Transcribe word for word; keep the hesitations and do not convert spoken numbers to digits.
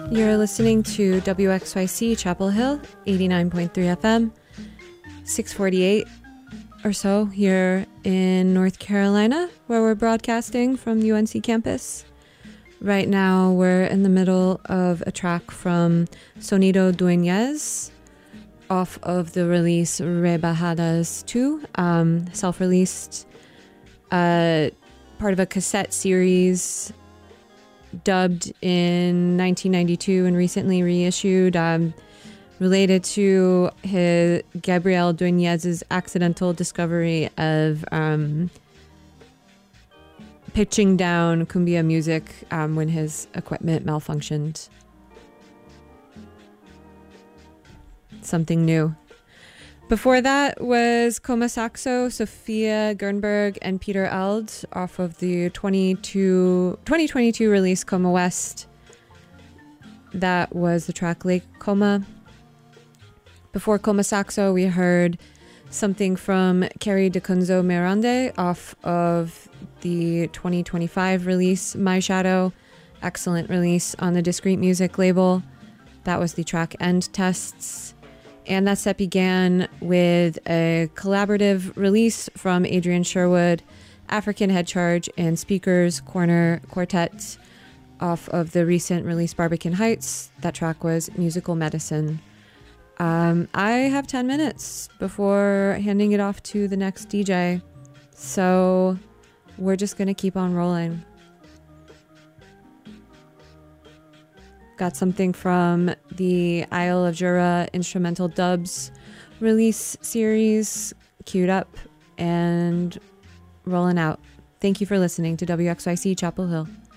You're listening to W X Y C Chapel Hill, eighty-nine point three F M, six forty-eight or so here in North Carolina, where we're broadcasting from the U N C campus. Right now, we're in the middle of a track from Sonido Dueñez off of the release Rebajadas two, um, self-released, uh, part of a cassette series dubbed in nineteen ninety-two and recently reissued, um, related to his Gabriel Dueñez's accidental discovery of um, pitching down cumbia music um, when his equipment malfunctioned. Something new. Before that was Coma Saxo, Sophia Gernberg, and Peter Eld off of the twenty-two, twenty twenty-two release Coma West. That was the track Lake Coma. Before Coma Saxo, we heard something from Kerry DeCunzo Mirande off of the twenty twenty-five release My Shadow. Excellent release on the Discreet Music label. That was the track End Tests. And that set began with a collaborative release from Adrian Sherwood, African Head Charge, and Speakers Corner Quartet off of the recent release Barbican Heights. That track was Musical Medicine. Um, I have ten minutes before handing it off to the next D J. So we're just going to keep on rolling. Got something from the Isle of Jura Instrumental Dubs release series queued up and rolling out. Thank you for listening to W X Y C Chapel Hill.